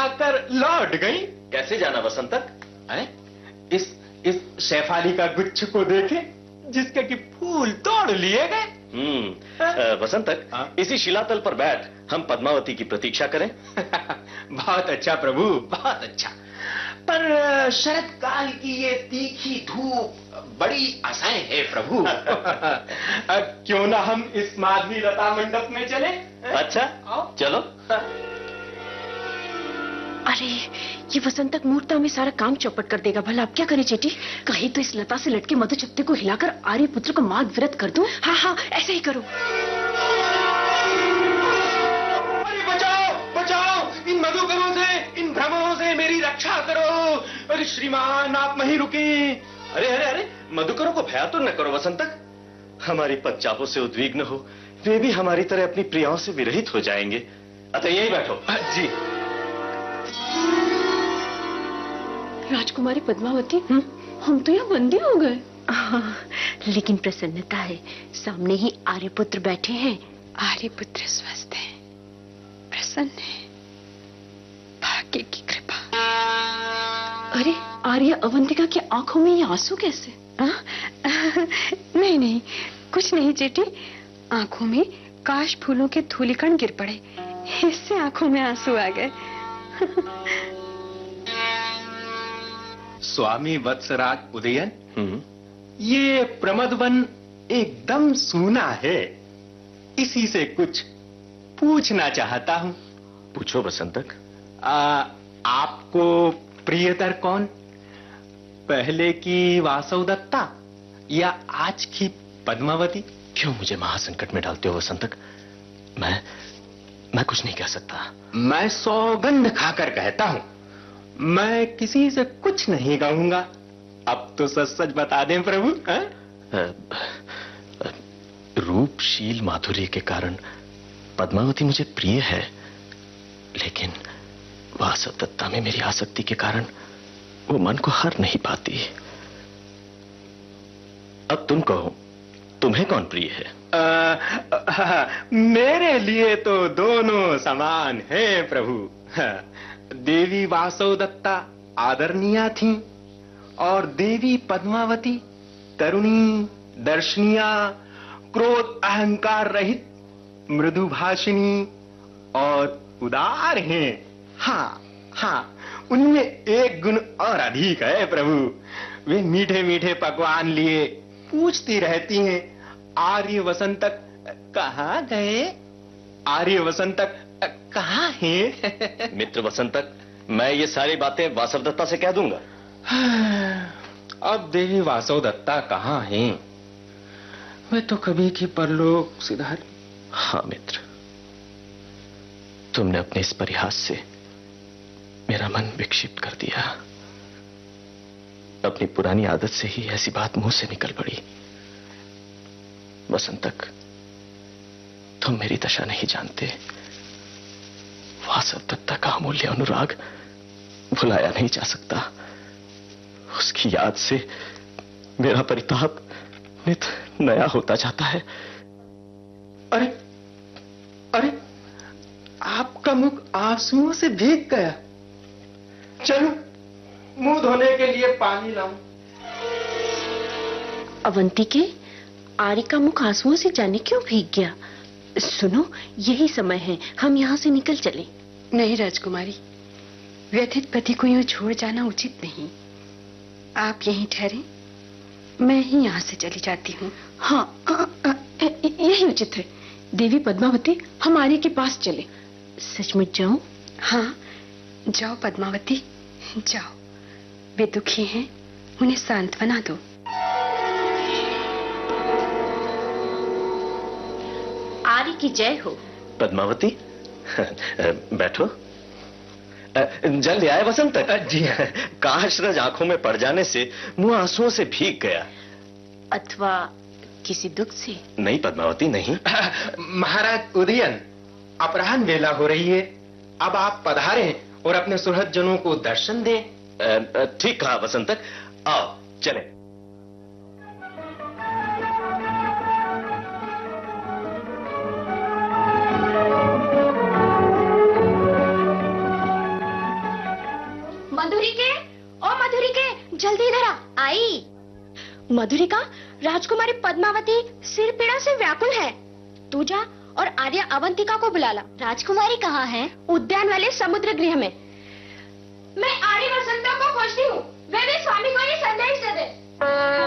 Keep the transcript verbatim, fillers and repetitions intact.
आकर लौट गई। कैसे जाना वसंतक? हैं? इस इस शेफाली का गुच्छ को देखे जिसके कि फूल तोड़ लिए गए। हम्म वसंतक, इसी शिलातल पर बैठ हम पद्मावती की प्रतीक्षा करें। बहुत अच्छा प्रभु, बहुत अच्छा। पर शरद काल की ये तीखी धूप बड़ी असह्य है प्रभु। क्यों ना हम इस माधवी लता मंडप में चले? अच्छा चलो। अरे ये वसंतक मूर्ता में सारा काम चौपट कर देगा। भला आप क्या करें चेटी? कहीं तो इस लता से लटके मधुचक्ते को हिलाकर आर्यपुत्र को मार्ग विरत कर दूं। हाँ हाँ ऐसे ही करो। अरे बचाओ बचाओ, इन मधुकरों से, इन भ्रमरों से मेरी रक्षा करो। अरे श्रीमान आप वहीं रुके। अरे अरे अरे मधुकरों को भयातुर न करो वसंतक। हमारी पदचापों से उद्विग्न हो, वे भी हमारी तरह अपनी प्रियाओं से विरहित हो जाएंगे। अतः यही बैठो। जी। राजकुमारी पद्मावती, हम तो यहाँ बंदी हो गए। लेकिन प्रसन्नता है, सामने ही आर्यपुत्र बैठे हैं। आर्यपुत्र स्वस्थ है, प्रसन्न है, भाग्य की कृपा। अरे आर्य अवंतिका की आंखों में ये आंसू कैसे? आ? नहीं नहीं कुछ नहीं जेठी, आंखों में काश फूलों के धूलिकण गिर पड़े, इससे आंखों में आंसू आ गए। स्वामी वत्सराज उदयन, ये प्रमदवन एकदम सूना है, इसी से कुछ पूछना चाहता हूँ। पूछो वसंतक। आ, आपको प्रियतर कौन, पहले की वासवदत्ता या आज की पद्मावती? क्यों मुझे महासंकट में डालते हो वसंतक? मैं मैं कुछ नहीं कह सकता। मैं सौगंध खाकर कहता हूँ, मैं किसी से कुछ नहीं कहूंगा। अब तो सच सच बता दें प्रभु। रूपशील माधुर्य के कारण पद्मावती मुझे प्रिय है, लेकिन वासवदत्ता में मेरी आसक्ति के कारण वो मन को हर नहीं पाती। अब तुम कहो, तुम्हें कौन प्रिय है? आ, आ, मेरे लिए तो दोनों समान हैं प्रभु। देवी वासवदत्ता आदरणीया थीं और देवी पद्मावती तरुणी, दर्शनीया, क्रोध अहंकार रहित, मृदुभाषिणी और उदार हैं। हाँ हाँ, उनमें एक गुण और अधिक है प्रभु। वे मीठे मीठे पकवान लिए पूछती रहती हैं, आर्य वसंतक कहाँ गए? आर्य वसंतक कहाँ है? मित्र वसंतक, मैं ये सारी बातें वासवदत्ता से कह दूंगा। अब देवी वासवदत्ता कहाँ हैं? वे तो कभी की परलोक सिधार। हाँ मित्र, तुमने अपने इस परिहास से मेरा मन विक्षिप्त कर दिया। अपनी पुरानी आदत से ही ऐसी बात मुंह से निकल पड़ी। वसंतक, तुम मेरी दशा नहीं जानते। वासवदत्ता का अमूल्य अनुराग भुलाया नहीं जा सकता। उसकी याद से मेरा परिताप नित नया होता जाता है। अरे अरे, आपका मुख आंसुओं से भीग गया। चलो मुंह धोने के लिए पानी लाऊं। अवंती के, आर्य का मुख आंसुओं से जाने क्यों भीग गया? सुनो, यही समय है, हम यहाँ से निकल चले। नहीं राजकुमारी, व्यथित पति को यूं छोड़ जाना उचित नहीं। आप यहीं ठहरें, मैं ही यहाँ से चली जाती हूँ। हाँ आ, आ, यही उचित है। देवी पद्मावती, हम आर्य के पास चले। सचमुच जाऊं? हाँ जाओ पद्मावती, जाओ। वे दुखी हैं, उन्हें सांत्वना दो। आर्य की जय हो। पद्मावती बैठो। जल ले आए वसंतक? जी काशरज आंखों में पड़ जाने से मुंह आंसुओं से भीग गया। अथवा किसी दुख से? नहीं पद्मावती, नहीं। महाराज उदयन, अपराह्न वेला हो रही है, अब आप पधारें और अपने सुहृद जनों को दर्शन दें। ठीक कहा वसंतक, आओ चलें। मधुरी के, ओ मधुरी के, जल्दी इधर आ। आई। मधुरिका, राजकुमारी पद्मावती सिर पीड़ा से व्याकुल है। तू जा और आर्या अवंतिका को बुला ला। राजकुमारी कहाँ है? उद्यान वाले समुद्र गृह में। मैं आर्य वसंता को खोजती हूँ। वे भी स्वामी को ये संदेश दे दे।